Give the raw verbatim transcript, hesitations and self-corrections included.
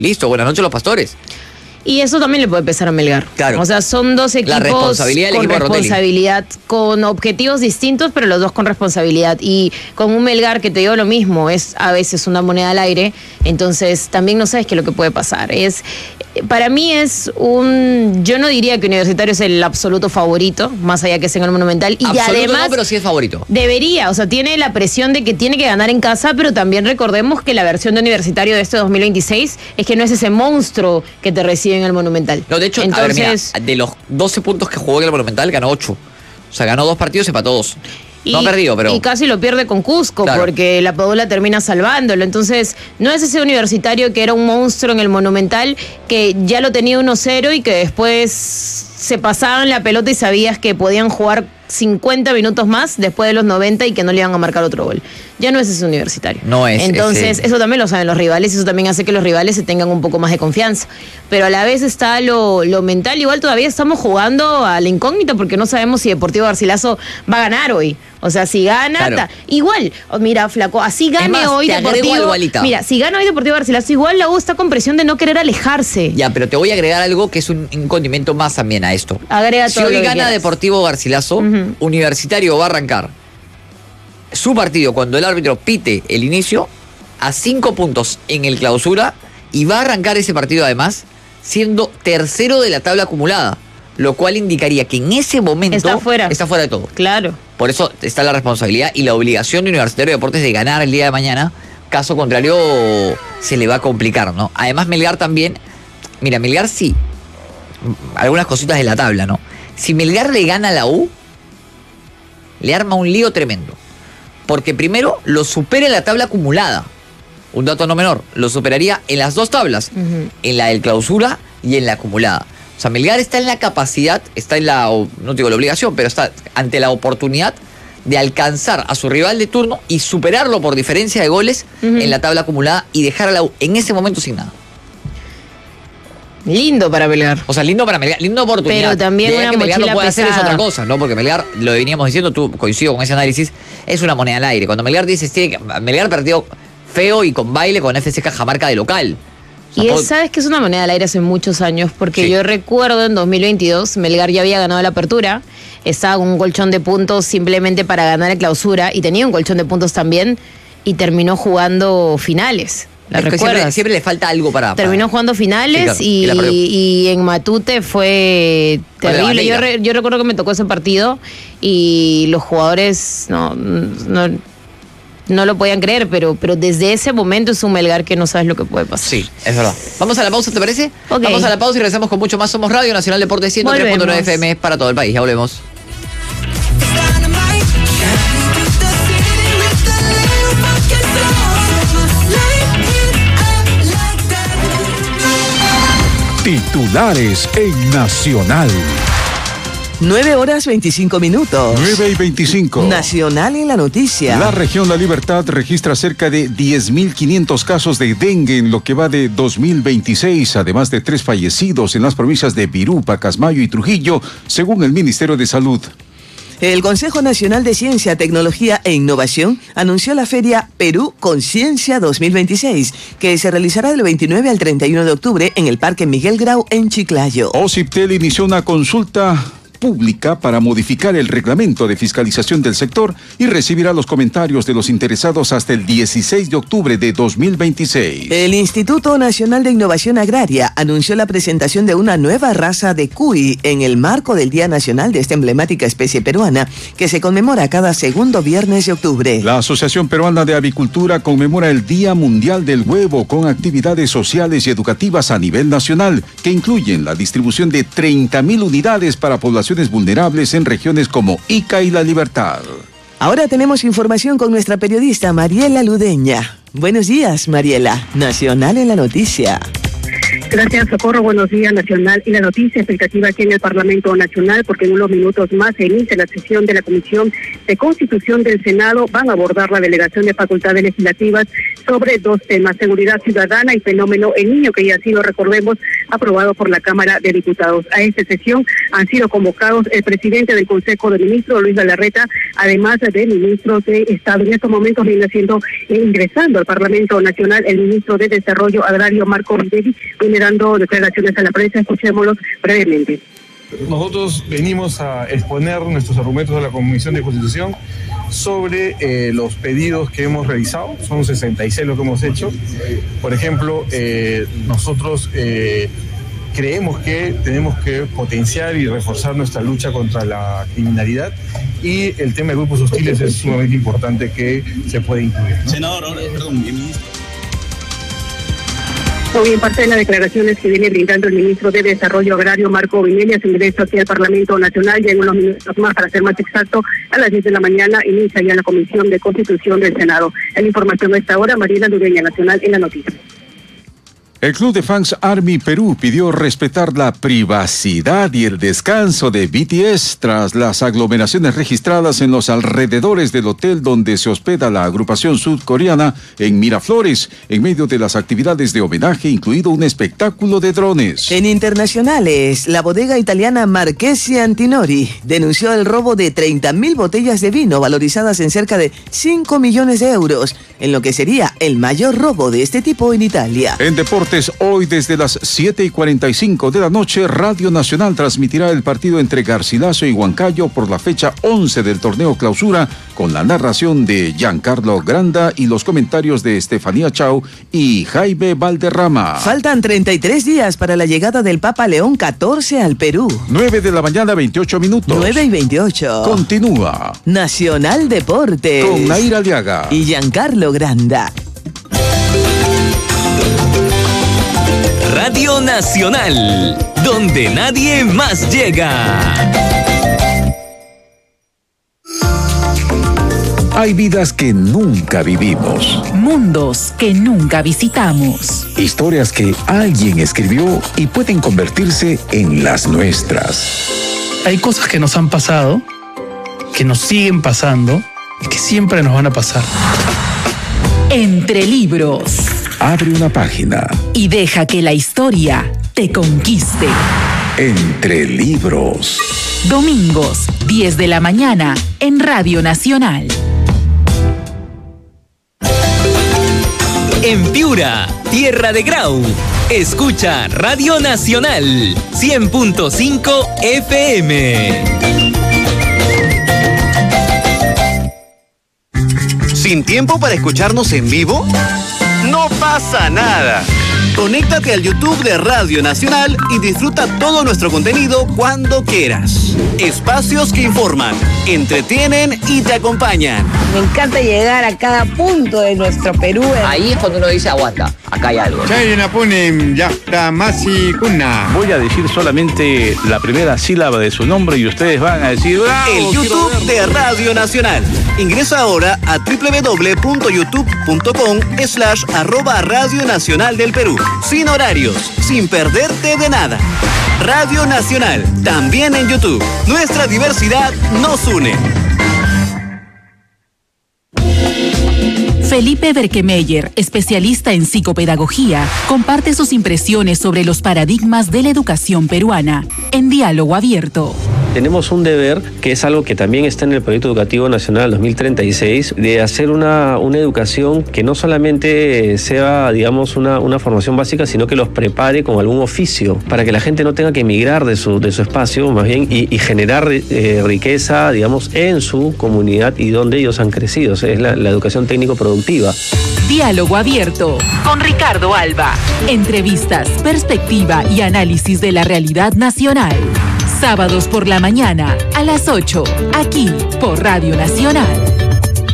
Listo, buenas noches los Pastores. Y eso también le puede pesar a Melgar. Claro. O sea, son dos equipos La responsabilidad del con equipo de Rotelli. responsabilidad, con objetivos distintos, pero los dos con responsabilidad. Y con un Melgar que te digo lo mismo, es a veces una moneda al aire, entonces también no sabes qué es lo que puede pasar. Es, para mí es un... Yo no diría que Universitario es el absoluto favorito, más allá que sea en el Monumental. Y Absoluto además... no, pero sí es favorito. Debería, o sea, tiene la presión de que tiene que ganar en casa, pero también recordemos que la versión de Universitario de este dos mil veintiséis es que no es ese monstruo que te recibe en el Monumental. No, de hecho, Entonces, a ver, mira, de los doce puntos que jugó en el Monumental, ganó ocho. O sea, ganó dos partidos y empató dos. y, No ha perdido, pero... Y casi lo pierde con Cusco, Claro. porque la Padula termina salvándolo. Entonces, no es ese Universitario que era un monstruo en el Monumental, que ya lo tenía uno cero y que después se pasaban la pelota y sabías que podían jugar cincuenta minutos más después de los noventa y que no le iban a marcar otro gol. Ya no es ese Universitario. No es Entonces, ese... eso también lo saben los rivales y eso también hace que los rivales se tengan un poco más de confianza. Pero a la vez está lo, lo mental. Igual todavía estamos jugando a la incógnita porque no sabemos si Deportivo Garcilaso va a ganar hoy. O sea, si gana, Claro. ta, igual, oh, mira, flaco, así gane Es más, hoy te agrego Deportivo. algo, Alita. Mira, si gana hoy Deportivo Garcilaso, igual la U está con presión de no querer alejarse. Ya, pero te voy a agregar algo que es un, un condimento más también a esto. Agrega Si todo hoy lo que gana quieras. Deportivo Garcilaso, Ujú. Universitario va a arrancar su partido cuando el árbitro pite el inicio a cinco puntos en el clausura y va a arrancar ese partido además siendo tercero de la tabla acumulada, lo cual indicaría que en ese momento Está fuera. está fuera de todo. Claro. Por eso está la responsabilidad y la obligación de Universitario de Deportes de ganar el día de mañana. Caso contrario, se le va a complicar, ¿no? Además, Melgar también... Mira, Melgar sí. Algunas cositas de la tabla, ¿no? Si Melgar le gana a la U, le arma un lío tremendo. Porque primero lo supera en la tabla acumulada. Un dato no menor. Lo superaría en las dos tablas. Ujú. En la del clausura y en la acumulada. O sea, Melgar está en la capacidad, está en la, no digo la obligación, pero está ante la oportunidad de alcanzar a su rival de turno y superarlo por diferencia de goles Ujú. en la tabla acumulada y dejar a la U en ese momento sin nada. Lindo para Melgar. O sea, lindo para Melgar, linda oportunidad. Pero también De ahí a una que Melgar mochila lo puede hacer es pesada. otra cosa, ¿no? Porque Melgar, lo veníamos diciendo, tú coincido con ese análisis, es una moneda al aire. Cuando Melgar dice, sí, Melgar perdió feo y con baile con F C Cajamarca de local. O sea, Y todo- es, sabes que es una moneda al aire hace muchos años, porque Sí. yo recuerdo en dos mil veintidós, Melgar ya había ganado la apertura, estaba con un colchón de puntos simplemente para ganar la clausura, y tenía un colchón de puntos también, y terminó jugando finales. ¿La es que recuerdas? siempre, siempre le falta algo para... para- Terminó jugando finales Sí, claro, y, y la perdió. y en Matute fue Con la terrible. Yo, Bandeira. re- yo recuerdo que me tocó ese partido y los jugadores no, no, no lo podían creer, pero, pero desde ese momento es un Melgar que no sabes lo que puede pasar. Sí, es verdad. Vamos a la pausa, ¿te parece? Ok. Vamos a la pausa y regresamos con mucho más. Somos Radio Nacional Deportes ciento tres punto nueve Volvemos. F M para todo el país. Ya volvemos. Titulares en Nacional. nueve horas veinticinco minutos. nueve y veinticinco. Nacional en la noticia. La región La Libertad registra cerca de diez mil quinientos casos de dengue en lo que va de dos mil veintiséis, además de tres fallecidos en las provincias de Virú, Pacasmayo y Trujillo, según el Ministerio de Salud. El Consejo Nacional de Ciencia, Tecnología e Innovación anunció la feria Perú Conciencia dos mil veintiséis, que se realizará del veintinueve al treinta y uno de octubre en el Parque Miguel Grau en Chiclayo. OCIPTEL inició una consulta pública para modificar el reglamento de fiscalización del sector y recibirá los comentarios de los interesados hasta el dieciséis de octubre de dos mil veintiséis. El Instituto Nacional de Innovación Agraria anunció la presentación de una nueva raza de cuy en el marco del Día Nacional de esta emblemática especie peruana, que se conmemora cada segundo viernes de octubre. La Asociación Peruana de Avicultura conmemora el Día Mundial del Huevo con actividades sociales y educativas a nivel nacional, que incluyen la distribución de treinta mil unidades para poblaciones vulnerables en regiones como Ica y La Libertad. Ahora tenemos información con nuestra periodista Mariela Ludeña. Buenos días, Mariela. Nacional en la noticia. Gracias, Socorro. Buenos días, Nacional. Y la noticia expectativa aquí en el Parlamento Nacional, porque en unos minutos más se inicia la sesión de la Comisión de Constitución del Senado. Van a abordar la delegación de facultades legislativas sobre dos temas: seguridad ciudadana y fenómeno El Niño, que ya ha sido, recordemos, aprobado por la Cámara de Diputados. A esta sesión han sido convocados el presidente del Consejo de Ministros, Luis Galarreta, además de ministros de Estado. En estos momentos viene siendo eh, ingresando al Parlamento Nacional el ministro de Desarrollo Agrario, Marco Vinelli, viene dando declaraciones a la prensa. Escuchémoslos brevemente. Nosotros venimos a exponer nuestros argumentos a la Comisión de Constitución sobre eh, los pedidos que hemos realizado. Son sesenta y seis los que hemos hecho. Por ejemplo, eh, nosotros eh, creemos que tenemos que potenciar y reforzar nuestra lucha contra la criminalidad, y el tema de grupos hostiles es sumamente importante que se pueda incluir, ¿no? Senador, ahora, perdón, ministro. Hoy, en parte de las declaraciones que viene brindando el ministro de Desarrollo Agrario, Marco Vinelli, a su ingreso aquí al Parlamento Nacional, ya en unos minutos más, para ser más exacto, a las diez de la mañana, inicia ya la Comisión de Constitución del Senado. En la información de esta hora, Mariela Dureña, Nacional, en la noticia. El club de fans Army Perú pidió respetar la privacidad y el descanso de B T S tras las aglomeraciones registradas en los alrededores del hotel donde se hospeda la agrupación sudcoreana en Miraflores, en medio de las actividades de homenaje, incluido un espectáculo de drones. En internacionales, la bodega italiana Marchesi Antinori denunció el robo de treinta mil botellas de vino valorizadas en cerca de cinco millones de euros, en lo que sería el mayor robo de este tipo en Italia. En deportes, hoy desde las siete y cuarenta y cinco de la noche, Radio Nacional transmitirá el partido entre Garcilaso y Huancayo por la fecha once del torneo clausura, con la narración de Giancarlo Granda y los comentarios de Estefanía Chau y Jaime Valderrama. Faltan treinta y tres días para la llegada del Papa León catorce al Perú. nueve de la mañana, veintiocho minutos. nueve y veintiocho. Continúa Nacional Deportes con Naira Aliaga y Giancarlo Granda. Radio Nacional, donde nadie más llega. Hay vidas que nunca vivimos. Mundos que nunca visitamos. Historias que alguien escribió y pueden convertirse en las nuestras. Hay cosas que nos han pasado, que nos siguen pasando y que siempre nos van a pasar. Entre libros. Abre una página y deja que la historia te conquiste. Entre libros. Domingos, diez de la mañana, en Radio Nacional. En Piura, tierra de Grau, escucha Radio Nacional, cien punto cinco F M. ¿Sin tiempo para escucharnos en vivo? No pasa nada. Conéctate al YouTube de Radio Nacional y disfruta todo nuestro contenido cuando quieras. Espacios que informan, entretienen y te acompañan. Me encanta llegar a cada punto de nuestro Perú. Ahí es cuando uno dice aguanta, acá hay algo. Voy a decir solamente la primera sílaba de su nombre y ustedes van a decir ¡bravo! El YouTube de Radio Nacional. Ingresa ahora a doble u doble u doble u punto youtube punto com slash arroba Radio Nacional del Perú. Sin horarios, sin perderte de nada. Radio Nacional, también en YouTube. Nuestra diversidad nos une. Felipe Berkemeyer, especialista en psicopedagogía, comparte sus impresiones sobre los paradigmas de la educación peruana en Diálogo Abierto. Tenemos un deber, que es algo que también está en el Proyecto Educativo Nacional dos mil treinta y seis, de hacer una, una educación que no solamente sea, digamos, una, una formación básica, sino que los prepare con algún oficio, para que la gente no tenga que emigrar de su, de su espacio, más bien, y, y generar eh, riqueza, digamos, en su comunidad y donde ellos han crecido. O sea, es la, la educación técnico-productiva. Diálogo Abierto con Ricardo Alba. Entrevistas, perspectiva y análisis de la realidad nacional. Sábados por la mañana a las ocho, aquí por Radio Nacional.